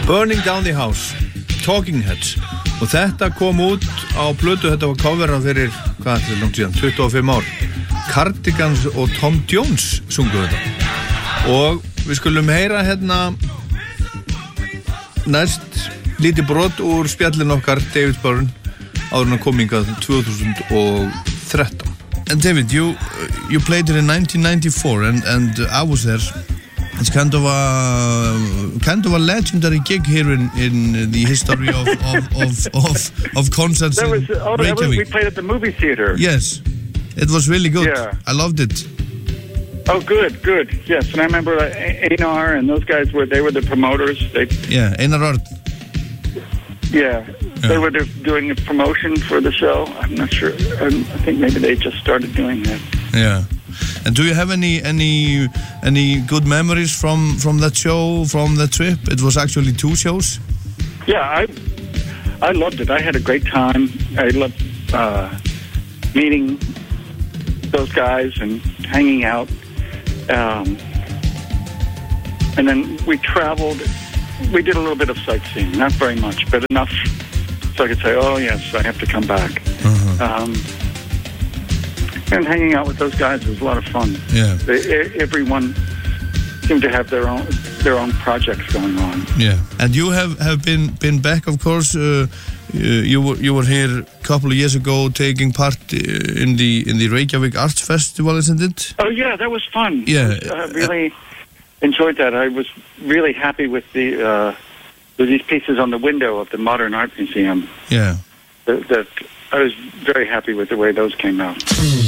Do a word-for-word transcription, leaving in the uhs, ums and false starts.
Burning Down the House, Talking Heads. Og þetta kom út á plötu, þetta var coverað fyrir, hvað er þetta langt síðan, tuttugu og fimm ár. Cardigans og Tom Jones sungu þetta. Og við skulum heyra hérna næst lítið brot úr spjallin okkar David Byrne áður en að kom hingað tvö þúsund og þrettán. And David, you you played it in nineteen ninety-four, and and I was there. It's kind of a kind of a legendary gig here in, in the history of of of of, of concerts that was, in oh, Reykjavik. That was, we played at the movie theater. Yes, it was really good. Yeah. I loved it. Oh, good, good. Yes, and I remember uh, Einar and those guys were they were the promoters. They, yeah, Einar Örn. Yeah, yeah, they were doing a promotion for the show. I'm not sure. I think maybe they just started doing that. Yeah. And do you have any any any good memories from from that show, from that trip? It was actually two shows. Yeah, I I loved it. I had a great time. I loved uh, meeting those guys and hanging out. Um, and then we traveled. We did a little bit of sightseeing, not very much, but enough so I could say, "Oh yes, I have to come back." Uh-huh. Um, And hanging out with those guys was a lot of fun. Yeah. They, everyone seemed to have their own their own projects going on. Yeah. And you have, have been been back, of course. Uh, you were you were here a couple of years ago, taking part in the in the Reykjavik Arts Festival, isn't it? Oh yeah, that was fun. Yeah. I uh, really enjoyed that. I was really happy with the uh, with these pieces on the window of the Modern Art Museum. Yeah. That, that I was very happy with the way those came out.